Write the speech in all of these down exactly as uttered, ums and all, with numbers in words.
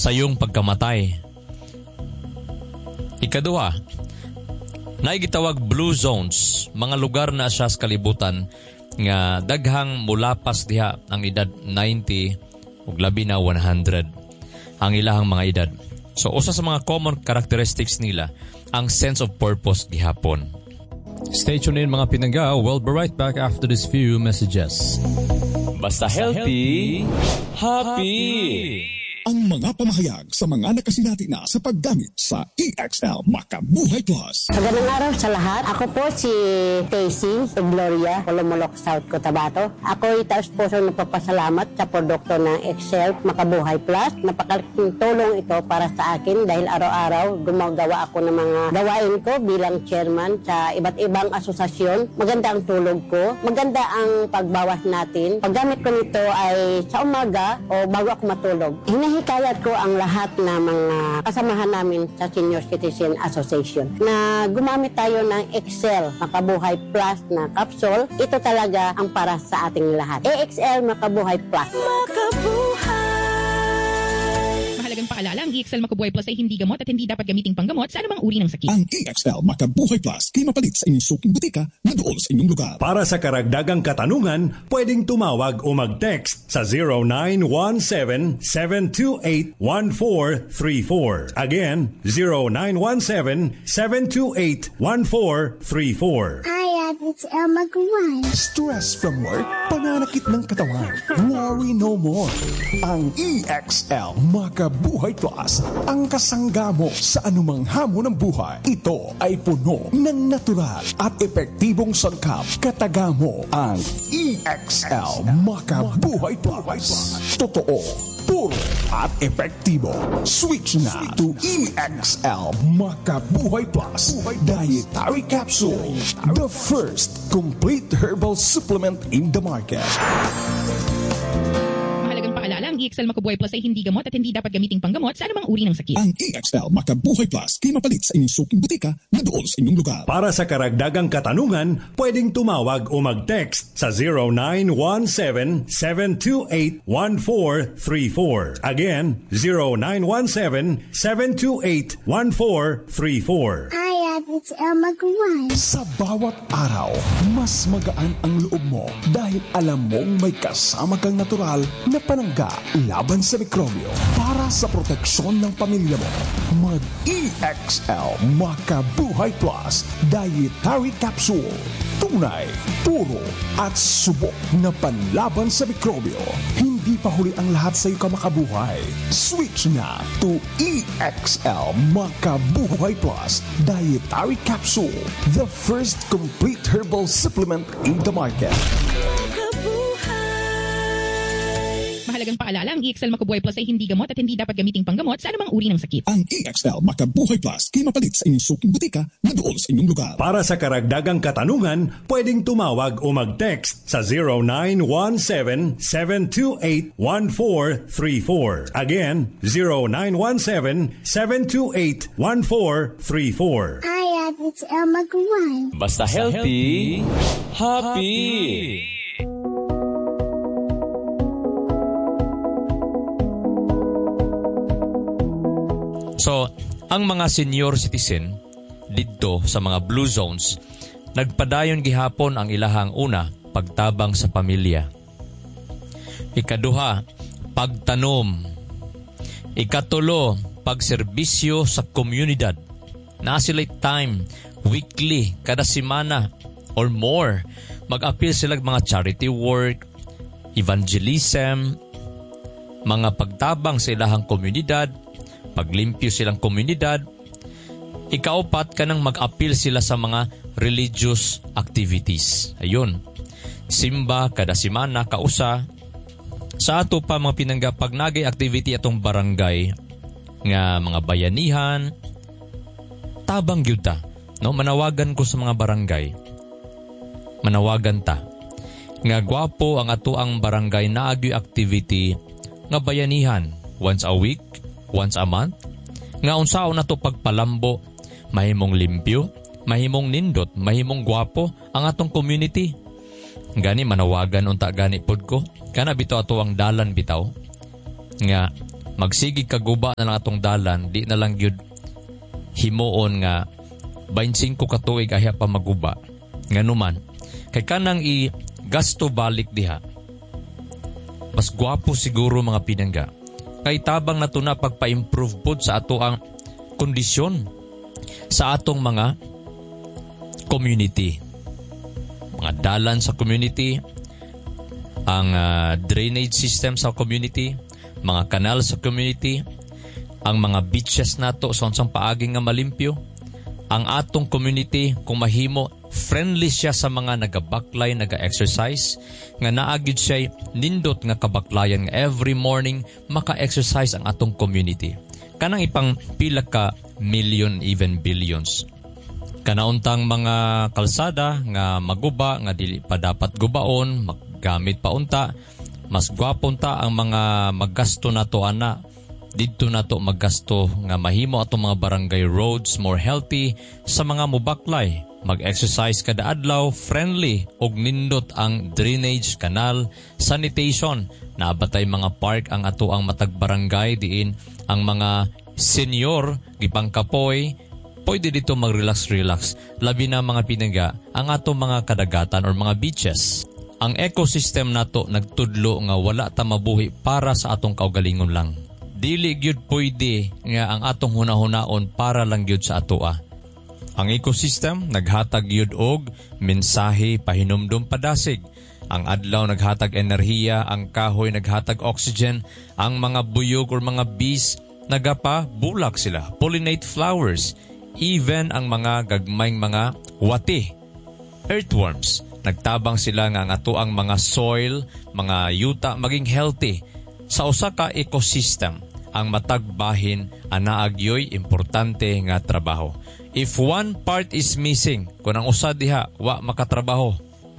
sa iyong pagkamatay. Ikaduha, naigitawag blue zones, mga lugar na siya sa kalibutan nga daghang mulapas diha ang edad ninety ug labi na one hundred ang ilahang mga edad. So usa sa mga common characteristics nila ang sense of purpose gihapon. Stay tuned in mga pinangga. We'll be right back after these few messages. Basta healthy, happy. Ang mga pamahayag sa mga nakasinati na sa paggamit sa E X L Makabuhay Plus. Magandang araw sa lahat. Ako po si Stacy Gloria, Olomolok, South Cotabato. Ako ay taus-puso nagpapasalamat sa produkto ng E X L Makabuhay Plus. Napakalaking tulong ito para sa akin dahil araw-araw gumagawa ako ng mga gawain ko bilang chairman sa iba't ibang asosasyon. Maganda ang tulog ko. Maganda ang pagbawas natin. Paggamit ko nito ay sa umaga o bago ako matulog. Hinahikayat ko ang lahat na mga kasamahan namin sa Senior Citizen Association na gumamit tayo ng E X L Makabuhay Plus na capsule. Ito talaga ang para sa ating lahat. E X L Makabuhay Plus. Makabuhay! Mahalagang paalala, ang E X L Makabuhay Plus ay hindi gamot at hindi dapat gamiting panggamot sa anumang uri ng sakit. Ang E X L Makabuhay Plus ay mapalit sa inyong suking butika na doon sa inyong lugar. Para sa karagdagang katanungan, pwedeng tumawag o mag-text sa zero nine one seven, seven two eight, one four three four. Again, zero nine one seven, seven two eight, one four three four. Hi, it's El Magwan. Stress from work, pananakit ng katawan. Worry no more. Ang E X L Makabuhay Plus ang kasangga mo sa anumang hamon ng buhay. Ito ay puno ng natural at epektibong sangkap. Kataga mo ang E X L Makabuhay Plus. Totoo, puro at epektibo. Switch na to E X L Makabuhay Plus Dietary Capsule, the first complete herbal supplement in the market. Mahalagang paalala, ang E X L Makabuhay Plus ay hindi gamot at hindi dapat gamiting panggamot sa anumang uri ng sakit. Ang E X L Makabuhay Plus ay mapalit sa inyong suking butika na doon sa inyong lugar. Para sa karagdagang katanungan, pwedeng tumawag o mag-text sa zero nine one seven, seven two eight, one four three four. Again, zero nine one seven, seven two eight, one four three four. Hi, it's El Magwan. Sa bawat araw, mas magaan ang loob mo dahil alam mong may kasama kang natural na panangga laban sa mikrobyo. Para sa proteksyon ng pamilya mo, mag-E X L Makabuhay Plus Dietary Capsule. Tunay, puro at subok na panlaban sa mikrobyo. Hindi pa huli ang lahat sa iyo ka makabuhay. Switch na to E X L Makabuhay Plus Dietary Capsule, the first complete herbal supplement in the market. Mahalagang paalala, ang E X L Makabuhay Plus ay hindi gamot at hindi dapat gamiting panggamot sa anumang uri ng sakit. Ang E X L Makabuhay Plus ay mapalit sa inyong suking butika na doon sa inyong lugar. Para sa karagdagang katanungan, pwedeng tumawag o mag-text sa zero nine one seven, seven two eight, one four three four. Again, zero nine one seven, seven two eight, one four three four. Hi, it's El Magwan. Basta healthy, happy. So, ang mga senior citizen dito sa mga blue zones, nagpadayon gihapon ang ilahang una, pagtabang sa pamilya. Ikaduha, pagtanom. Ikatulo, pagserbisyo sa komunidad. Na sila time, weekly, kada semana, or more. Mag-appeal sila mga charity work, evangelism, mga pagtabang sa ilahang komunidad, paglimpyo silang komunidad. Ikaapat ka nang mag-appeal sila sa mga religious activities. Ayun. Simba, kada semana, kausa. Sa ato pa mga pinangga, pag nagay activity atong barangay, nga mga bayanihan, tabang gyud ta. No? Manawagan ko sa mga barangay. Manawagan ta. Nga gwapo ang ato ang barangay na agyo activity nga bayanihan. Once a week, once a month, nga unsaon na to pagpalambo, mahimong limpyo, mahimong nindot, mahimong gwapo ang atong community. Gani manawagan unta gani pod ko, kana bitaw ato ang dalan bitaw, nga Magsigi kaguba na lang atong dalan, di na lang yun himuon nga twenty-five ka tuig ahya pa maguba. Nganuman, kay kanang i gasto balik diha. Mas gwapo siguro mga pinangga. Kay tabang nato na pagpa-improve pod sa ato ang kondisyon sa atong mga community. Mga dalan sa community, ang uh, drainage system sa community, mga kanal sa community, ang mga beaches nato sa unsang paagi nga malimpyo, ang atong community kung mahimo friendly siya sa mga nagabaklay, naga-exercise, nga naagid siya nindot nga kabaklayan nga every morning maka-exercise ang atong community. Kanang ipang pila ka million, even billions. Kanauntang mga kalsada nga maguba, nga dili pa dapat gubaon, maggamit pa unta, mas gwaponta ang mga maggasto nato ana. Dito nato maggasto nga mahimo atong mga barangay roads more healthy sa mga mubaklay. Mag-exercise kada adlaw, friendly og nindot ang drainage, kanal, sanitation. Nabatay mga park ang ato ang matag barangay diin ang mga senior gipangkapoy pwede dito mag-relax-relax. Labi na mga pinangga ang ato mga kadagatan or mga beaches. Ang ecosystem nato nagtudlo nga wala ta mabuhi para sa atong kaugalingon lang. Dili gyud pwede nga ang atong hunahunaon para lang gyud sa atoa. Ang ecosystem naghatag gyud og mensahe pahinumdom padasig. Ang adlaw naghatag enerhiya, ang kahoy naghatag oxygen, ang mga buyog or mga bees nagapa bulak sila, pollinate flowers, even ang mga gagmayng mga wati, earthworms. Nagtabang sila nga ang atoang mga soil, mga yuta maging healthy. Sa usa ka ecosystem, ang matagbahin anaagyoy importante nga trabaho. If one part is missing, kung ang usa diha wa makatrabaho,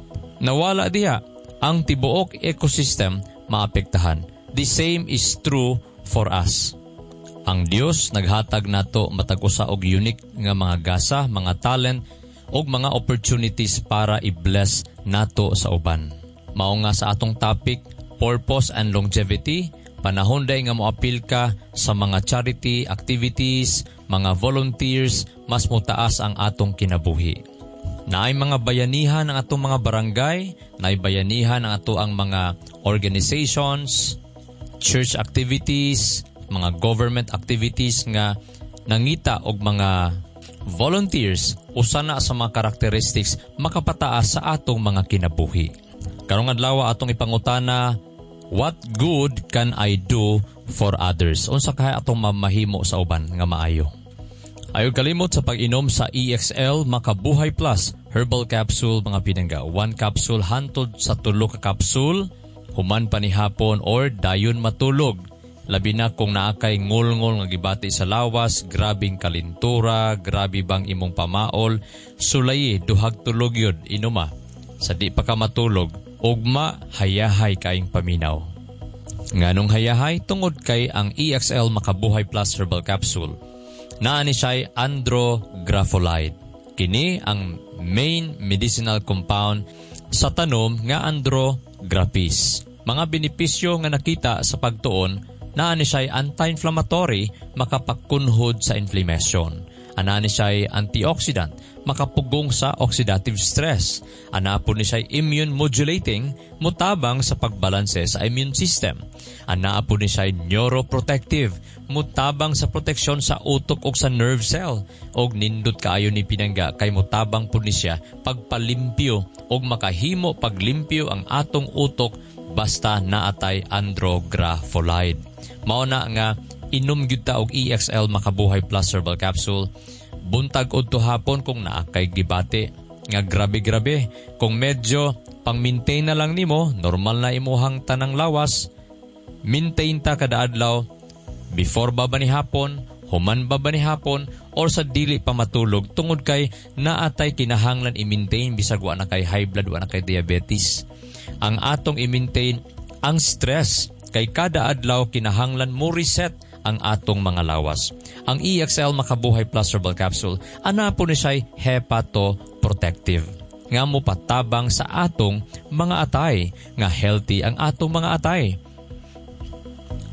nawala diha, ang tibuok ecosystem maapektahan. The same is true for us. Ang Dios naghatag nato matag usa og unique nga mga gasa, mga talent og mga opportunities para i-bless nato sa uban. Mao nga sa atong topic, purpose and longevity. Panahon day nga moapil ka sa mga charity activities, mga volunteers, mas mutaas ang atong kinabuhi. Naay mga bayanihan ang atong mga barangay, naay bayanihan ang ato ang mga organizations, church activities, mga government activities nga nangita og mga volunteers usa na sa mga characteristics makapataas sa atong mga kinabuhi. Karong adlaw atong ipangutana, what good can I do for others? Unsa kay atong mamahimo sa uban nga maayo? Ayaw kalimot sa pag-inom sa E X L Makabuhay Plus Herbal Capsule mga pinangga. One capsule hantod sa tulo ka capsule, human panihapon or dayon matulog. Labi na kung naakay ngulngol nga gibati sa lawas, grabing kalintura, grabe bang imong pamaol, sulayi duhag tulog yun, inuma. Sa di pa ka matulog, ugma hayahay kaing paminaw. Nganong hayahay tungod kay ang E X L Makabuhay Plus Herbal Capsule. Naani siya'y andrografolide. Kini ang main medicinal compound sa tanom nga andrographis. Mga benepisyo nga nakita sa pagtuon, naani siya'y anti-inflammatory, makapakunhod sa inflammation. Anani siya'y antioxidant, makapugong sa oxidative stress. Anapon ni siya'y immune modulating, mutabang sa pagbalanse sa immune system. Anapon ni siya'y neuroprotective, mutabang sa proteksyon sa utok o sa nerve cell. Og nindot kaayo ni pinangga kay mutabang po ni siya pagpalimpyo og makahimo paglimpyo ang atong utok basta naatay andrografolide. Mao na nga inom gyud ta og E X L Makabuhay Plus Herbal Capsule. Buntag udto hapon kung naa kay gibati nga grabe-grabe. Kung medyo pang-maintain na lang nimo, normal na imuhang tanang lawas, maintain ta kada adlaw before baba ni hapon, human baba ni hapon, or sa dili pa matulog tungod kay naatay kinahanglan i-maintain bisag wa na kay high blood, wa na kay diabetes. Ang atong i-maintain ang stress kay kada adlaw kinahanglan mo reset ang atong mga lawas. Ang E X L Makabuhay Plus Herbal Capsule, ana po ni siya'y hepatoprotective. Nga mo patabang sa atong mga atay, nga healthy ang atong mga atay.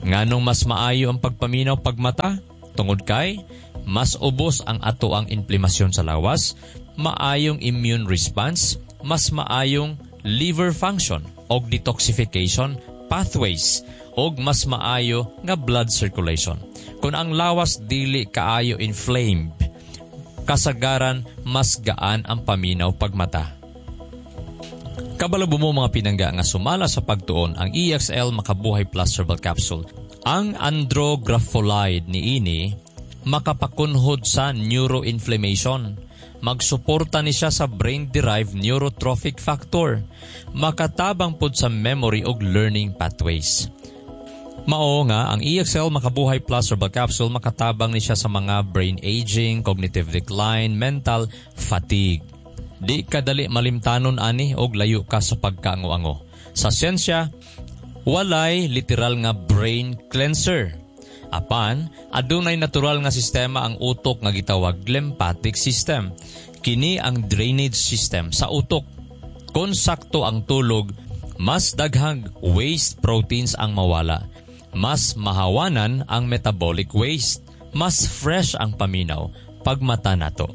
Nganong mas maayo ang pagpaminaw pagmata? Tungod kay mas ubos ang ato ang inflamasyon sa lawas, maayong immune response, mas maayong liver function o detoxification pathways o mas maayo nga blood circulation. Kung ang lawas dili kaayo inflamed, kasagaran mas gaan ang paminaw pagmata. Kabalo mo mga pinangga nga sumala sa pagtuon ang E X L Makabuhay Plus Herbal Capsule. Ang andrografolide ni ini makapakunhod sa neuroinflammation. Magsuporta ni siya sa brain-derived neurotrophic factor. Makatabang pod sa memory ug learning pathways. Mao nga, ang E X L Makabuhay Plus Herbal Capsule makatabang ni siya sa mga brain aging, cognitive decline, mental fatigue. Di kadali malimtanon ani og layo ka sa pagkaango-ango. Sa siyensya, walay literal nga brain cleanser. Apan, adunay natural nga sistema ang utok nga gitawag lymphatic system. Kini ang drainage system sa utok. Kung sakto ang tulog, mas daghang waste proteins ang mawala. Mas mahawanan ang metabolic waste. Mas fresh ang paminaw pagmata nato.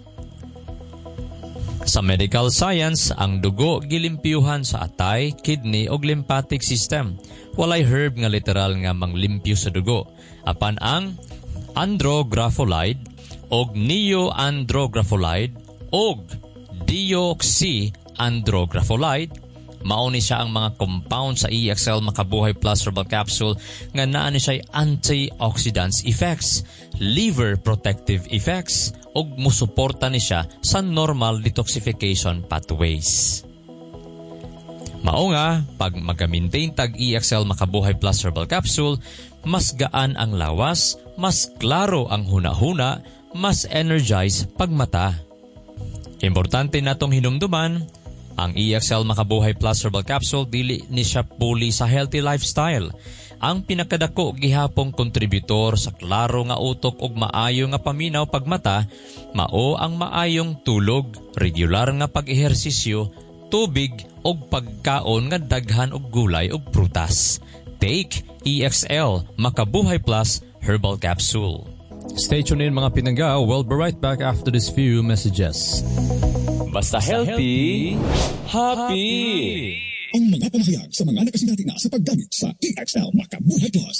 Sa medical science, ang dugo gilimpyuhan sa atay, kidney o lymphatic system. Walay herb nga literal nga manglimpyo sa dugo. Apan ang andrografolide o neoandrografolide o deoxyandrografolide, mauni siya ang mga compound sa E X L Makabuhay Plus Herbal Capsule nga naa ni siya antioxidants effects, liver protective effects, ug musuporta ni siya sa normal detoxification pathways. Mao nga, pag mag-maintain tag E X L Makabuhay Plus Herbal Capsule, mas gaan ang lawas, mas klaro ang huna-huna, mas energize pagmata. Importante natong hinumduman, ang E X L Makabuhay Plus Herbal Capsule dili ni siya puli sa healthy lifestyle. Ang pinakadako gihapong kontributor sa klaro nga utok ug maayo nga paminaw pagmata, mao ang maayong tulog, regular nga pag-ehersisyo, tubig ug pagkaon nga daghan og gulay ug prutas. Take E X L Makabuhay Plus Herbal Capsule. Stay tuned in mga pinangga. We'll be right back after these few messages. Basta healthy, happy! Ang mga pamahayag sa mga nakasinati na sa paggamit sa E X L Makabuhay Plus.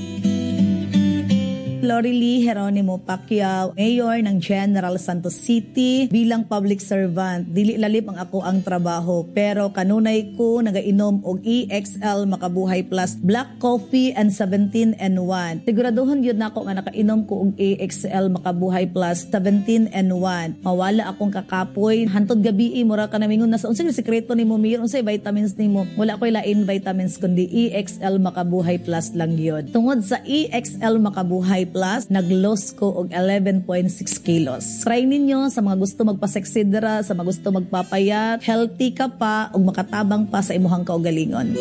Lorely Geronimo Pacquiao, Mayor ng General Santos City. Bilang public servant, dili lalip ang ako ang trabaho, pero kanunay ko nagainom og E X L Makabuhay Plus Black Coffee and seventeen in one. Siguraduhon yun na ako nga nakainom ko og E X L Makabuhay Plus seventeen in one. Mawala akong kakapoy. Hantod gabi, mura ka namingon na sa unsay sikreto nimo, Mayor, unsay vitamins nimo. Wala ko'y lain vitamins kundi E X L Makabuhay Plus lang yun. Tungod sa E X L Makabuhay Plus, nag-loss ko og eleven point six kilos. Try ninyo sa mga gusto magpaseksidra, sa mga gusto magpapayat, healthy ka pa ug makatabang pa sa imuhang kaugalingon.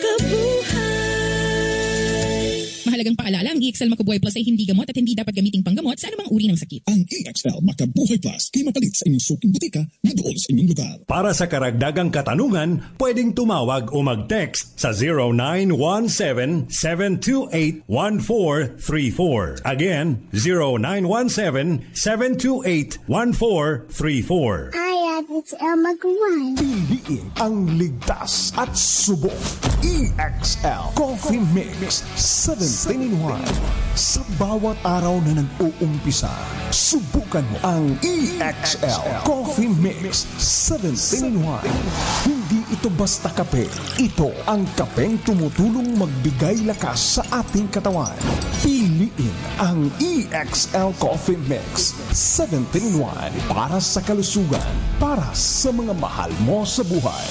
Mahalagang paalala, ang E X L Makabuhay Plus ay hindi gamot at hindi dapat gamiting panggamot sa anumang uri ng sakit. Ang E X L Makabuhay Plus kay mapalit sa inyong suking butika na doon sa inyong lugar. Para sa karagdagang katanungan, pwedeng tumawag o mag-text sa zero nine one seven, seven two eight, one four three four. Again, zero nine one seven, seven two eight, one four three four. I have it's El Maguire. Piliin ang ligtas at subok. E X L Coffee Mix seventeen in one. Sa bawat araw na nag-uumpisa, subukan mo ang E X L Coffee Mix seventeen in one. Hindi ito basta kape. Ito ang kapeng tumutulong magbigay lakas sa ating katawan. Piliin ang E X L Coffee Mix seventeen in one para sa kalusugan, para sa mga mahal mo sa buhay.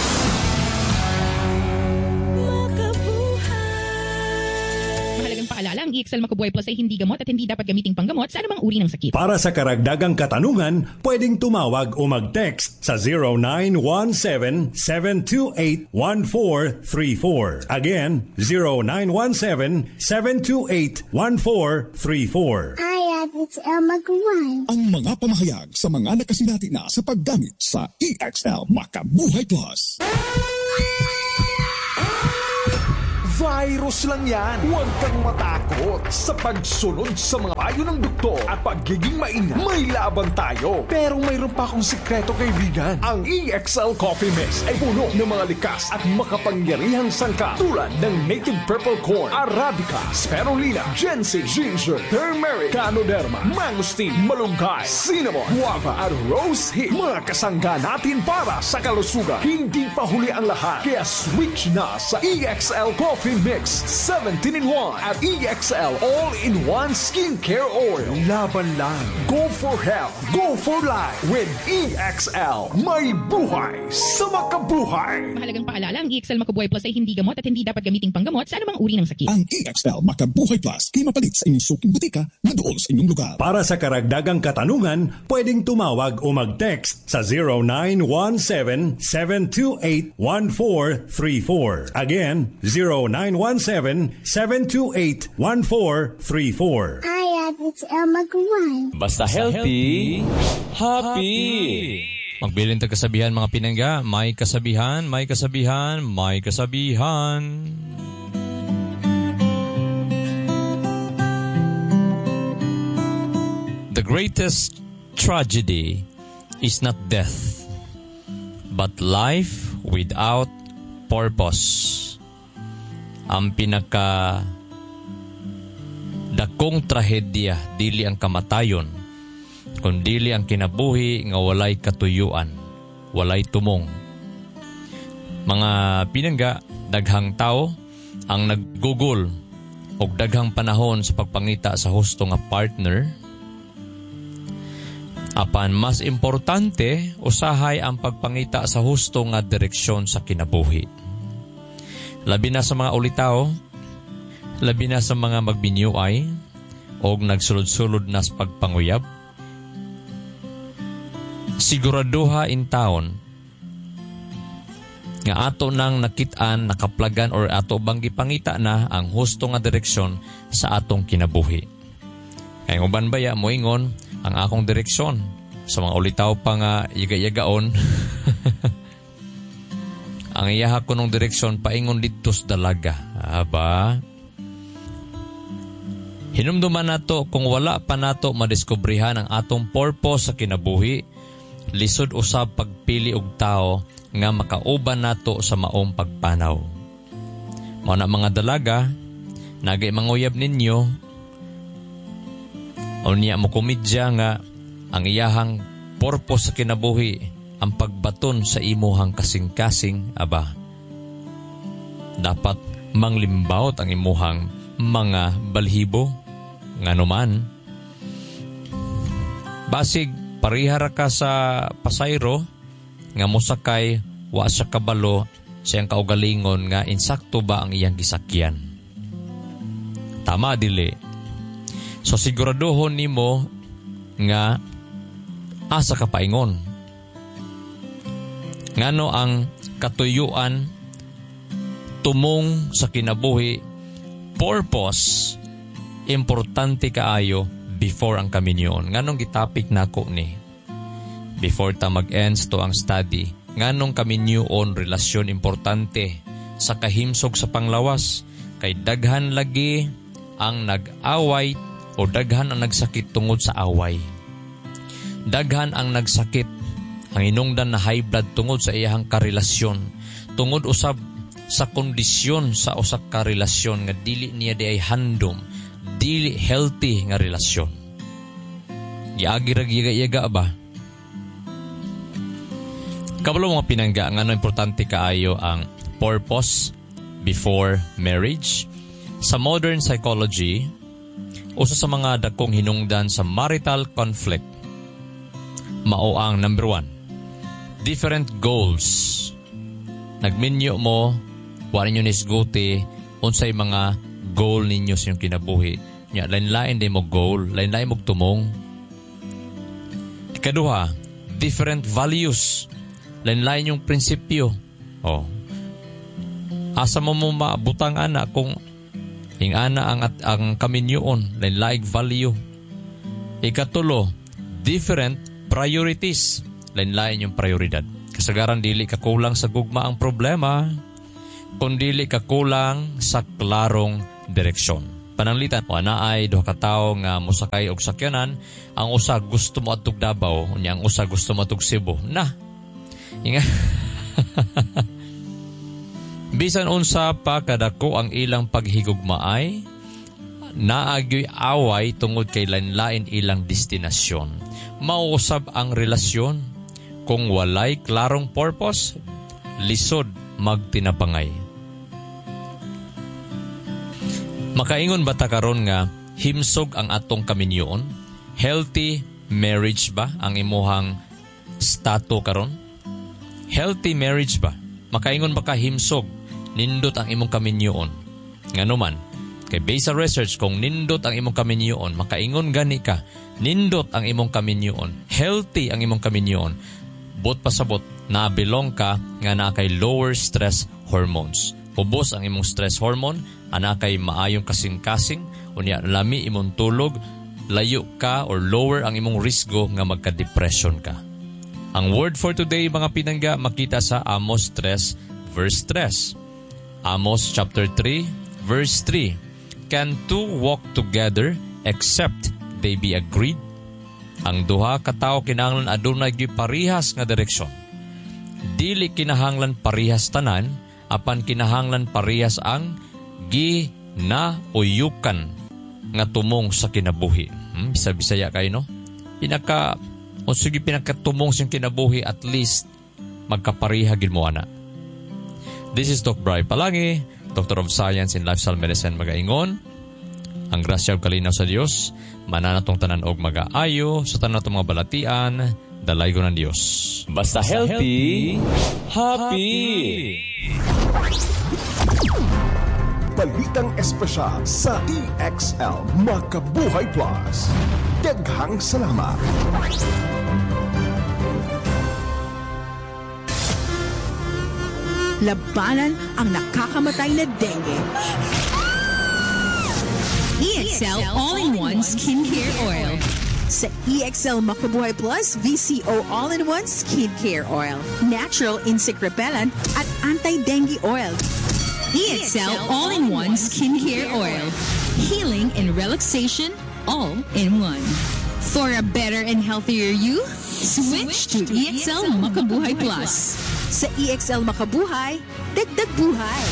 Paalala, ang E X L Makabuhay Plus ay hindi gamot at hindi dapat gamiting panggamot sa anumang uri ng sakit. Para sa karagdagang katanungan, pwedeng tumawag o mag-text sa zero nine one seven, seven two eight, one four three four. Again, zero nine one seven, seven two eight, one four three four. I have it's El Maguire. Ang mga pamahayag sa mga nakasinati na sa paggamit sa E X L Makabuhay Plus. Virus lang yan. Huwag kang matakot sa pagsunod sa mga payo ng doktor at pagiging maingat. May laban tayo. Pero mayroon pa akong sikreto, kaibigan. Ang E X L Coffee Mix ay puno ng mga likas at makapangyarihang sangkap tulad ng native purple corn, arabica, spirulina, ginseng, ginger, turmeric, ganoderma, mangosteen, malunggay, cinnamon, guava at rose hip. Mga kasangga natin para sa kalusugan. Hindi pa huli ang lahat. Kaya switch na sa E X L Coffee Mix seventeen in one at E X L All-in-One Skincare Oil. Laban lang. Go for health. Go for life with E X L. May buhay sa makabuhay. Mahalagang paalala, ang E X L Makabuhay Plus ay hindi gamot at hindi dapat gamiting panggamot sa anumang uri ng sakit. Ang E X L Makabuhay Plus ay mapalit sa inyong suking butika na doon sa inyong lugar. Para sa karagdagang katanungan, pwedeng tumawag o mag-text sa zero nine one seven, seven two eight, one four three four. Again, zero nine one seven, seven two eight, one four three four. Hi, it's Elma Gawai. Basta healthy, happy. Magbilin tag kasabihan mga pinangga, may kasabihan, may kasabihan, may kasabihan. The greatest tragedy is not death, but life without purpose. Ang pinaka dakong trahedya dili ang kamatayon, kundili ang kinabuhi nga walay katuyuan, walay tumong. Mga pinangga, daghang tao ang naggugol og daghang panahon sa pagpangita sa husto nga partner. Apan mas importante usahay ang pagpangita sa husto nga direksyon sa kinabuhi. Labi na sa mga ulitaw, labi na sa mga magbinyuay o nagsulod-sulod na sa pagpanguyab. Siguraduha in taon nga ato nang nakitaan, nakaplagan or ato bang gipangita na ang husto nga direksyon sa atong kinabuhi. Kaya uban baya mo ingon ang akong direksyon sa mga ulitaw pa nga yaga-yagaon. Ang iyaha ko nung direksyon paingon dito sa dalaga. Aba, hinumduman nato kung wala pa nato madiskubrihan ang atong purpose sa kinabuhi, lisod usab pagpili og tao nga makauban nato sa maong pagpanaw. Mao na mga dalaga, nagay manguyab ninyo, o niya mo komedya nga ang iyahang purpose sa kinabuhi ang pagbaton sa imuhang kasing-kasing. Aba, dapat manglimbawt ang imuhang mga balhibo nga numan. Basig parihara ka sa pasayro nga mosakay wa sa kabalo siyang kaugalingon nga insakto ba ang iyang gisakyan. Tama dili. So siguraduhon nimo nga asa ka paingon. Ngano ang katuyuan, tumong sa kinabuhi, purpose, importante kaayo before ang kaminyon. Nganong gitapik nako ni before ta mag-ends to ang study. Nganong kaminyon relasyon importante sa kahimsog sa panglawas, kay daghan lagi ang nag-away o daghan ang nagsakit tungod sa away. Daghan ang nagsakit, ang inungdan na high blood tungod sa iyahang karelasyon, tungod usab sa kondisyon sa usak karelasyon nga dili niya di ay handom, dili healthy nga relasyon. Giagi ra giyaga-yaga ba? Kabalo mga pinangga, ngano importante kaayo ang purpose before marriage. Sa modern psychology, usa sa mga dakong hinungdan sa marital conflict, mao ang number one, different goals. Nagminyo mo, wa ninyo nisguti, unsay mga goal ninyo sa inyong kinabuhi. Nya, lain-lain din mo goal, lain-lain mo tumong. Ikaduha, different values. Lain-lain yung prinsipyo. Oh. Asa mo mo maabutang ana kung hingana ang, at, ang kaminyoon, lain-laing value. Ikatulo, different priorities. Lain-lain yung prioridad. Kasagaran dili ka kulang sa gugma ang problema, kundili ka kulang sa klarong direksyon. Pananglitan, wala ay duha ka tawo nga musakay og sakyanan, ang usa gusto mo atog Davao, unya ang usa gusto mo atog Cebu. Na. Inga. Bisan unsa pa kadako ang ilang paghigugmaay, naagyoy away tungod kay lain-lain ilang destinasyon. Mausab ang relasyon. Kung walay klarong purpose, lisod magtinapangay. Makaingon ba ta karon nga himsog ang atong kaminyoon? Healthy marriage ba ang imuhang stato karon? Healthy marriage ba? Makaingon ba ka himsog nindot ang imong kaminyoon? Nganuman, kay based sa research kung nindot ang imong kaminyoon, makaingon gani ka, nindot ang imong kaminyoon, healthy ang imong kaminyoon, bot pasabot na belong ka nga na kay lower stress hormones. Ubos ang imong stress hormone, ana kay maayong kasing-kasing, unya lami imong tulog, layo ka or lower ang imong risgo nga magka-depression ka. Ang word for today mga pinangga makita sa Amos three verse three. Amos chapter three verse three. Can two walk together except they be agreed? Ang duha ka tawo kinahanglan adunay gyud parehas nga direksyon. Dili kinahanglan parehas tanan, apan kinahanglan parehas ang ginauyukan nga tumong sa kinabuhi. Hmm, bisa-bisaya kayo no? Pinaka o sige pinakatumong sa kinabuhi, at least magkapareha gid mo ana. This is Doc Bri Palangi, Doctor of Science in Lifestyle Medicine, magaingon. Ang grasya ug kalinaw sa Dios mananatong tanan og magaayo sa tanan natong mga balatian, dalaygo ng Dios. Basta healthy, happy. Balitang espesyal sa E X L Makabuhay Plus. Daghang salamat. Labanan ang nakakamatay na dengue. E X L All-in-One Skincare Oil. Sa E X L Makabuhay Plus V C O All-in-One Skincare Oil. Natural insect repellent at anti-dengue oil. E X L All-in-One Skincare Oil. Healing and relaxation all in one. For a better and healthier you, switch to E X L Makabuhay Plus. Sa E X L Makabuhay, dagdag buhay.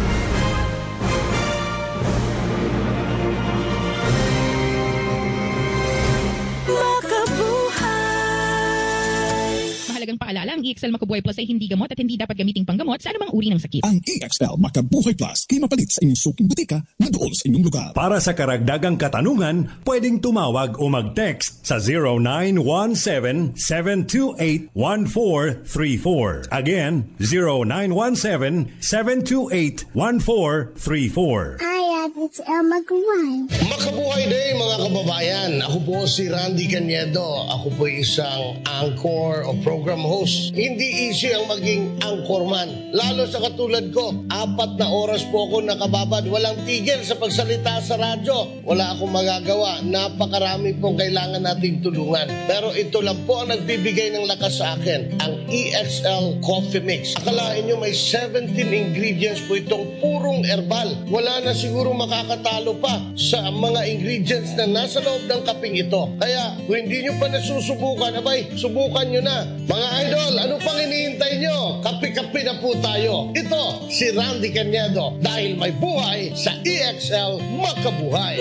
Mahalagang paalala, ang E X L Makabuhay Plus ay hindi gamot at hindi dapat gamiting panggamot sa anumang uri ng sakit. Ang E X L Makabuhay Plus ay mapalit sa inyong suking butika na doon sa inyong lugar. Para sa karagdagang katanungan, pwedeng tumawag o mag-text sa zero nine one seven, seven two eight, one four three four. Again, zero nine one seven, seven two eight, one four three four. Hi, it's El Magaway. Makabuhay day mga kababayan. Ako po si Randy Cañedo. Ako po isang anchor o program host. Hindi easy ang maging anchorman. Lalo sa katulad ko, apat na oras po ako nakababad. Walang tigil sa pagsalita sa radyo. Wala akong magagawa. Napakarami pong kailangan nating tulungan. Pero ito lang po ang nagbibigay ng lakas sa akin. Ang E X L Coffee Mix. Akalain nyo may seventeen ingredients po itong purong herbal. Wala na siguro makakatalo pa sa mga ingredients na nasa loob ng kaping ito. Kaya kung hindi nyo pa nasusubukan, abay, subukan nyo na. Mga idol, ano pang hinihintay nyo? Kapi-kapi na po tayo. Ito, si Randy Cañedo. Dahil may buhay sa E X L Makabuhay.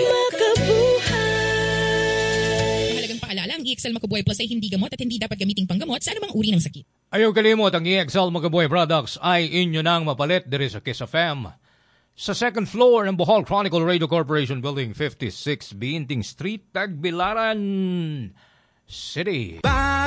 Makabuhay! Mahalagang paalala, ang E X L Makabuhay Plus ay hindi gamot at hindi dapat gamiting panggamot sa anumang uri ng sakit. Ayaw kalimot, ang E X L Makabuhay products ay inyo nang mapalit diri sa Kiss F M. Sa second floor ng Bohol Chronicle Radio Corporation Building fifty-six, Binting Street, Tagbilaran City.